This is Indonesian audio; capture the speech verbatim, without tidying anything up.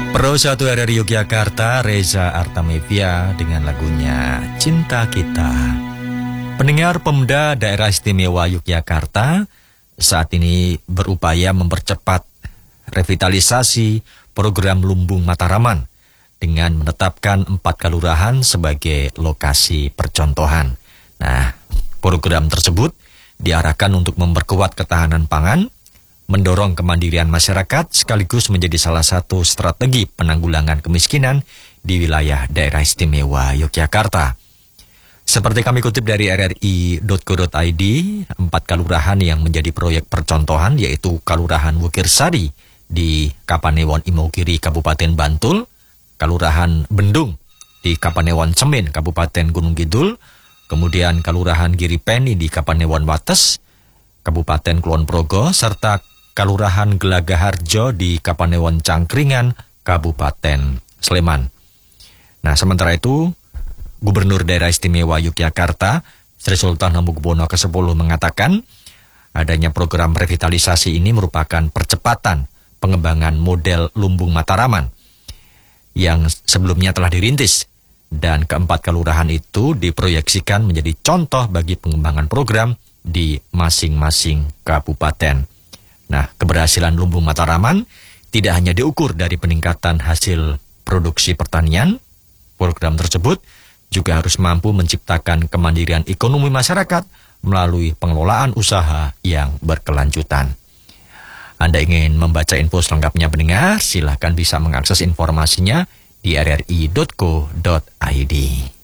Pro satu R R I Yogyakarta, Reza Artamevia dengan lagunya Cinta Kita. Pendengar Pemda Daerah Istimewa Yogyakarta saat ini berupaya mempercepat revitalisasi program Lumbung Mataraman dengan menetapkan empat kelurahan sebagai lokasi percontohan. Nah, program tersebut diarahkan untuk memperkuat ketahanan pangan, mendorong kemandirian masyarakat, sekaligus menjadi salah satu strategi penanggulangan kemiskinan di wilayah Daerah Istimewa Yogyakarta. Seperti kami kutip dari R R I titik co titik I D, empat kelurahan yang menjadi proyek percontohan yaitu Kelurahan Wukirsari di Kapanewon Imogiri, Kabupaten Bantul, Kelurahan Bendung di Kapanewon Semin, Kabupaten Gunung Kidul, kemudian Kelurahan Giripeni di Kapanewon Wates, Kabupaten Kulon Progo, serta Kelurahan Gelagaharjo di Kapanewon Cangkringan, Kabupaten Sleman. Nah, sementara itu, Gubernur Daerah Istimewa Yogyakarta, Sri Sultan Hamengkubuwono kesepuluh mengatakan, adanya program revitalisasi ini merupakan percepatan pengembangan model Lumbung Mataraman yang sebelumnya telah dirintis, dan keempat kelurahan itu diproyeksikan menjadi contoh bagi pengembangan program di masing-masing kabupaten. Nah, keberhasilan Lumbung Mataraman tidak hanya diukur dari peningkatan hasil produksi pertanian, program tersebut juga harus mampu menciptakan kemandirian ekonomi masyarakat melalui pengelolaan usaha yang berkelanjutan. Anda ingin membaca info selengkapnya pendengar, silahkan bisa mengakses informasinya di r r i titik co titik I D.